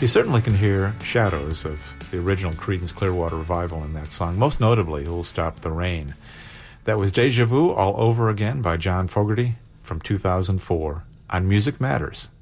You certainly can hear shadows of the original Creedence Clearwater Revival in that song, most notably Who'll Stop the Rain. That was Deja Vu All Over Again by John Fogerty from 2004 on Music Matters.